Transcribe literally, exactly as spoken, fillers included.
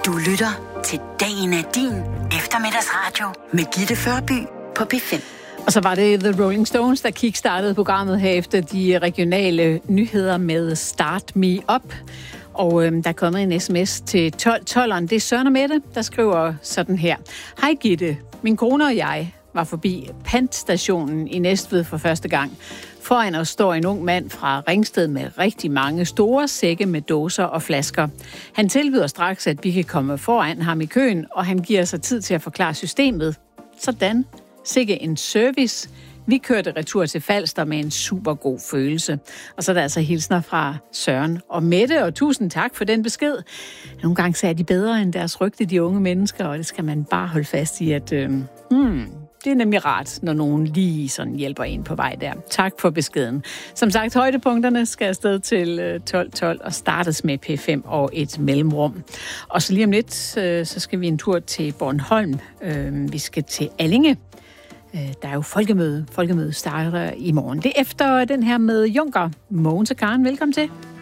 Du lytter til Dagen er din eftermiddagsradio med Gitte Førby på P fem. Og så var det The Rolling Stones, der kickstartede programmet her efter de regionale nyheder med Start Me Up. Og øhm, der er kommet en sms til tolv tolveren. Det er Søren og Mette, der skriver sådan her. Hej Gitte, min kone og jeg var forbi pantstationen i Næstved for første gang. Foran os står en ung mand fra Ringsted med rigtig mange store sække med dåser og flasker. Han tilbyder straks, at vi kan komme foran ham i køen, og han giver sig tid til at forklare systemet. Sådan. Sikke en service. Vi kørte retur til Falster med en super god følelse. Og så er der altså hilsner fra Søren og Mette, og tusind tak for den besked. Nogle gange så er de bedre end deres rygte, de unge mennesker, og det skal man bare holde fast i, at øh, hmm, det er nemlig rart, når nogen lige sådan hjælper en på vej der. Tak for beskeden. Som sagt, højdepunkterne skal afsted til tolv tolv og startes med P fem og et mellemrum. Og så lige om lidt, øh, så skal vi en tur til Bornholm. Øh, vi skal til Allinge. Der er jo folkemøde. Folkemødet starter i morgen. Det er efter den her med Junker. Mogens og Karen, velkommen til.